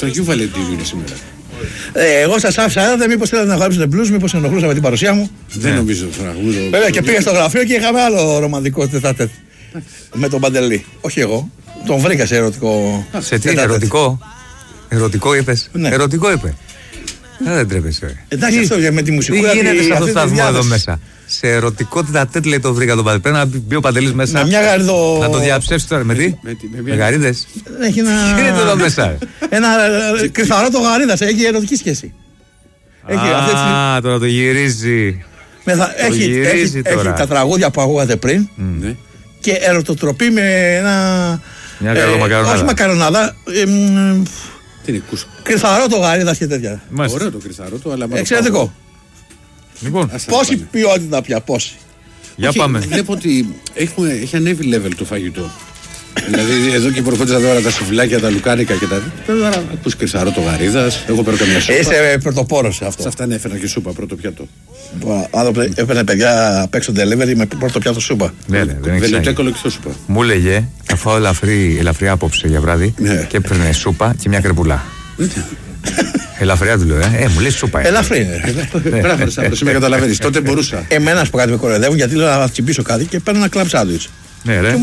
Το Αγίου Βαλεντίνου είναι σήμερα. Εγώ σας άφησα, μήπως θέλατε να γράψετε blues, μήπως ενοχλούσα με την παρουσία μου. Δεν νομίζω τραγούδο. Βέβαια και πήγα στο γραφείο και είχαμε άλλο ρομαντικό τετάτετ. Με τον Παντελή. Όχι εγώ. Τον βρήκα σε ερωτικό. Σε τι, ερωτικό. Ερωτικό είπες. Ναι. Ερωτικό είπε. Δεν τρέπεσαι. Εντάξει, αυτό με τη μουσική. Τι γίνεται σε αυτό το σταθμό εδώ μέσα. Σε ερωτικότητα τέτοια λέει το βρήκα τον Παντελή. Πρέπει να μπει ο Παντελής μέσα. Με μια γαρίδο. Να το διαψεύσει τώρα. Με τι? Με γαρίδες. Έχει ένα. Τι γίνεται εδώ μέσα. Ένα κρυφαρό το γαρίδας. Έχει ερωτική σχέση. Α, τώρα το γυρίζει. Έχει τα τραγούδια που ακούγατε πριν. Και ερωτοτροπή με ένα. Μια καρδομακαρονάδα. Όχι μακαρονάδα. Τι είναι, κούσκο. Κρυφαρό το γαρίδας και τέτοια. Ωραίο το κρυθαρό του, αλλά. Εξαιρετικό. Λοιπόν, πόση ποιότητα πια, πόση. Για πάμε. Βλέπω ότι έχει ανέβει level το φαγητό. Δηλαδή εδώ και προχώρησα τώρα τα σουβλάκια, τα λουκάνικα και τα. Τώρα ακούς κρυθαρό το γαρίδας. Εγώ παίρνω καμιά σούπα. Είσαι πρωτοπόρος σε αυτό. Σε αυτά έφερα και σούπα, πρώτο πιάτο. Έπαιρνε παιδιά απ' έξω delivery με πρώτο πιάτο σούπα. Ναι, δεν Βελουτέκολο και σούπα. Μου έλεγε θα φάω ελαφρύ άποψε για βράδυ και έπαιρνε σούπα και μια κρεπουλά. Ελαφριά του λέω, μου λέει σούπα. Ελαφρύ είναι. Μπράβο, Σάββατο, με καταλαβαίνεις. Τότε μπορούσα. Εμένα που κάτι με κοροϊδεύουν γιατί λέω να τσιμπήσω κάτι και παίρνω ένα κλαμπ σάντουιτς. Ναι, ρε.